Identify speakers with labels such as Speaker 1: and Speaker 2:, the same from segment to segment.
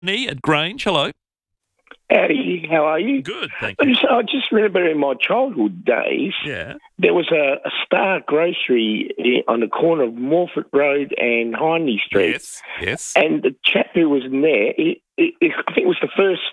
Speaker 1: Nee at Grange, hello.
Speaker 2: Howdy, how are you?
Speaker 1: Good, thank you.
Speaker 2: I just remember in my childhood days, there was a Star Grocery on the corner of Morford Road and Hindley Street.
Speaker 1: Yes.
Speaker 2: And the chap who was in there, I think it was the first,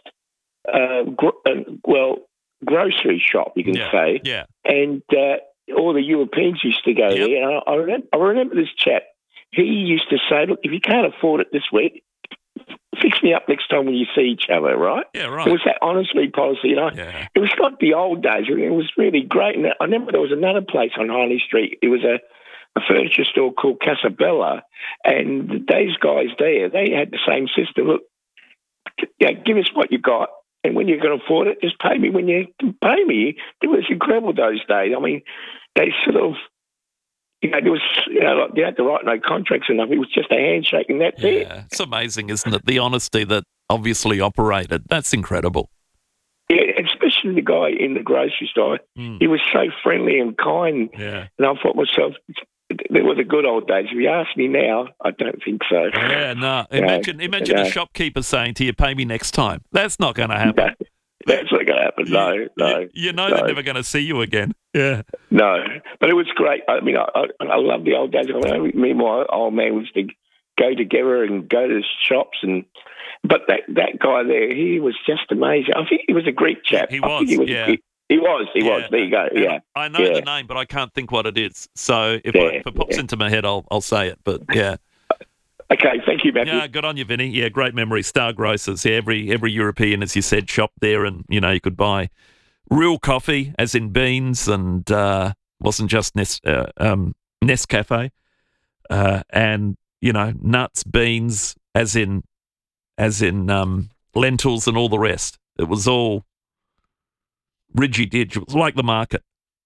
Speaker 2: grocery shop, you can say.
Speaker 1: Yeah.
Speaker 2: And all the Europeans used to go there. And I remember this chap. He used to say, look, if you can't afford it this week, fix me up next time when you see each other, right?
Speaker 1: Yeah, right.
Speaker 2: It was that honestly policy, It was like the old days. It was really great. And I remember there was another place on Hindley Street. It was a furniture store called Casabella, and those guys there, they had the same system. Look, give us what you got, and when you can afford it, just pay me when you can pay me. It was incredible those days. I mean, they sort of, there was, like you had to write no contracts enough. It was just a handshake and that's it.
Speaker 1: It's amazing, isn't it? The honesty that obviously operated. That's incredible.
Speaker 2: Yeah, especially the guy in the grocery store. He was so friendly and kind.
Speaker 1: Yeah.
Speaker 2: And I thought myself, they were the good old days. If you ask me now, I don't think so.
Speaker 1: Yeah, no. Imagine a shopkeeper saying to you, pay me next time. That's not going to happen.
Speaker 2: That's not going to happen, no.
Speaker 1: You know they're never going to see you again. Yeah.
Speaker 2: No, but it was great. I mean, I love the old days. Me and my old man used to go together and go to shops. But that guy there, he was just amazing. I think he was a Greek chap.
Speaker 1: He was,
Speaker 2: He was. There you go, yeah.
Speaker 1: I know the name, but I can't think what it is. So if it pops into my head, I'll say it. But, yeah.
Speaker 2: Okay, thank you, Matthew.
Speaker 1: Yeah, good on you, Vinny. Yeah, great memory. Star Grocers. Yeah, every European, as you said, shopped there, and you could buy real coffee, as in beans, and wasn't just Nescafe, and nuts, beans, as in lentils, and all the rest. It was all ridgy-dig. It was like the market.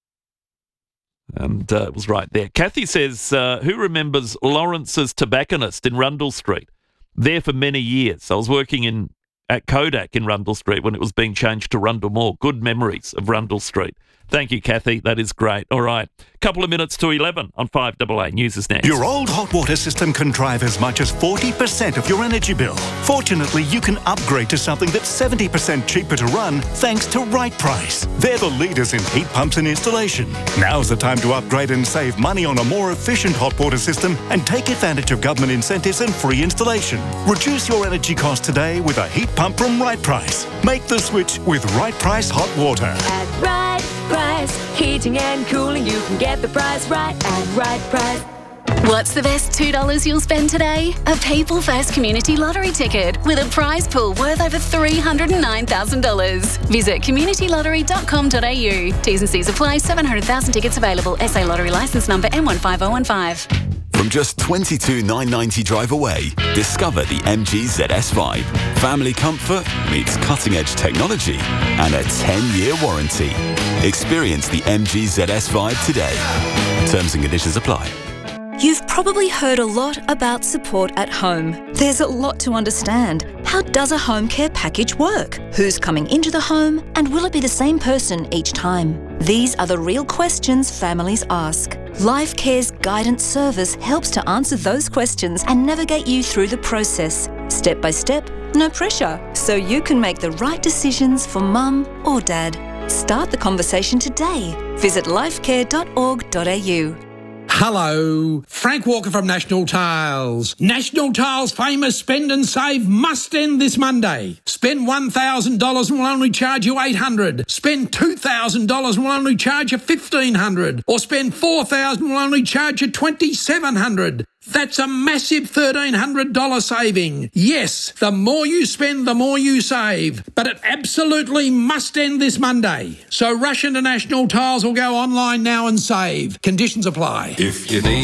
Speaker 1: And it was right there. Kathy says, who remembers Lawrence's Tobacconist in Rundle Street? There for many years. I was working at Kodak in Rundle Street when it was being changed to Rundle Mall. Good memories of Rundle Street. Thank you, Kathy. That is great. All right. Couple of minutes to 11 on 5AA. News is next.
Speaker 3: Your old hot water system can drive as much as 40% of your energy bill. Fortunately, you can upgrade to something that's 70% cheaper to run thanks to Right Price. They're the leaders in heat pumps and installation. Now's the time to upgrade and save money on a more efficient hot water system and take advantage of government incentives and free installation. Reduce your energy costs today with a heat pump from Right Price. Make the switch with Right Price Hot Water.
Speaker 4: At Right Price, heating and cooling, you can get the price right at Right Price.
Speaker 5: What's the best $2 you'll spend today? A People First Community Lottery ticket with a prize pool worth over $309,000. Visit communitylottery.com.au. T's and C's apply. 700,000 tickets available. SA Lottery licence number M15015.
Speaker 6: From just $22,990 drive away, discover the MG ZS5. Family comfort meets cutting-edge technology and a 10-year warranty. Experience the MG ZS5 today. Terms and conditions apply.
Speaker 7: You've probably heard a lot about support at home. There's a lot to understand. How does a home care package work? Who's coming into the home, and will it be the same person each time? These are the real questions families ask. Life Care's guidance service helps to answer those questions and navigate you through the process. Step by step, no pressure, so you can make the right decisions for mum or dad. Start the conversation today. Visit lifecare.org.au.
Speaker 8: Hello, Frank Walker from National Tiles. National Tiles' famous Spend and Save must end this Monday. Spend $1,000 and we'll only charge you $800. Spend $2,000 and we'll only charge you $1,500. Or spend $4,000 and we'll only charge you $2,700. That's a massive $1,300 saving. Yes, the more you spend, the more you save. But it absolutely must end this Monday. So rush into National Tiles or go online now and save. Conditions apply.
Speaker 9: If you need